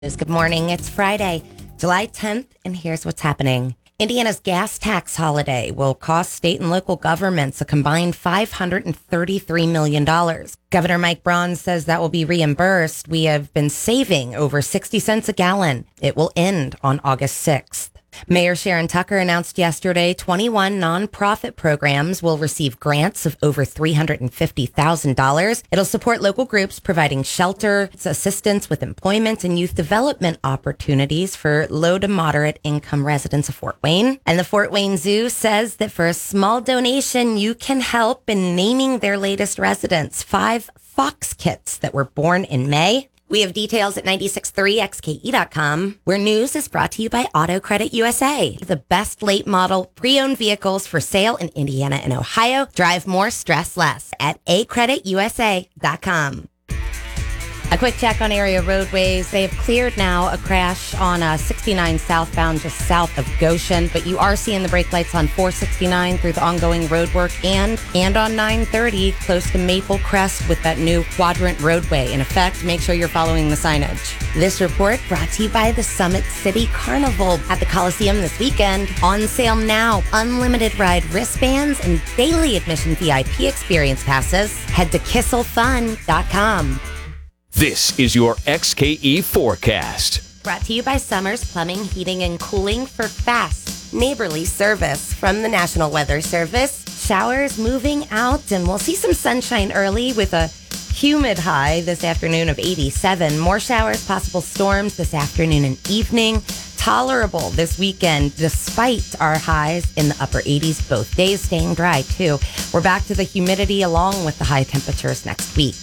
Good morning. It's Friday, July 10th, and here's what's happening. Indiana's gas tax holiday will cost state and local governments a combined $533 million. Governor Mike Braun says that will be reimbursed. We have been saving over 60 cents a gallon. It will end on August 6th. Mayor Sharon Tucker announced yesterday 21 nonprofit programs will receive grants of over $350,000. It'll support local groups providing shelter, assistance with employment, and youth development opportunities for low to moderate income residents of Fort Wayne. And the Fort Wayne Zoo says that for a small donation, you can help in naming their latest residents, 5 fox kits that were born in May. We have details at 963xke.com, where news is brought to you by Auto Credit USA, the best late model pre-owned vehicles for sale in Indiana and Ohio. Drive more, stress less at acreditusa.com. A quick check on area roadways. They have cleared now a crash on 69 southbound just south of Goshen, but you are seeing the brake lights on 469 through the ongoing road work and on 930 close to Maple Crest with that new quadrant roadway in effect. Make sure you're following the signage. This report brought to you by the Summit City Carnival at the Coliseum this weekend. On sale now, unlimited ride wristbands and daily admission VIP experience passes. Head to kisselfun.com. This is your XKE forecast. Brought to you by Summers Plumbing, Heating, and Cooling for fast, neighborly service from the National Weather Service. Showers moving out, and we'll see some sunshine early with a humid high this afternoon of 87. More showers, possible storms this afternoon and evening. Tolerable this weekend despite our highs in the upper 80s both days, staying dry too. We're back to the humidity along with the high temperatures next week.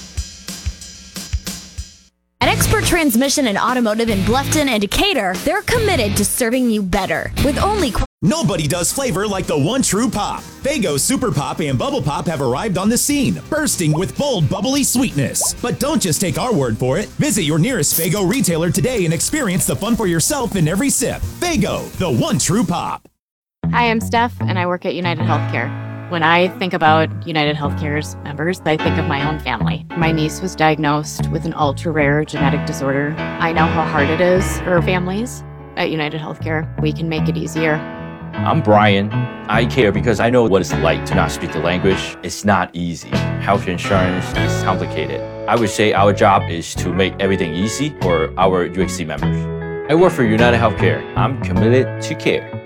At Expert Transmission and Automotive in Bluffton and Decatur, they're committed to serving you better. With only nobody does flavor like the one true pop. Faygo Super Pop and Bubble Pop have arrived on the scene, bursting with bold, bubbly sweetness. But don't just take our word for it. Visit your nearest Faygo retailer today and experience the fun for yourself in every sip. Faygo, the one true pop. Hi, I'm Steph, and I work at United Healthcare. When I think about United Healthcare's members, I think of my own family. My niece was diagnosed with an ultra-rare genetic disorder. I know how hard it is for families. At United Healthcare, we can make it easier. I'm Brian. I care because I know what it's like to not speak the language. It's not easy. Health insurance is complicated. I would say our job is to make everything easy for our UHC members. I work for United Healthcare. I'm committed to care.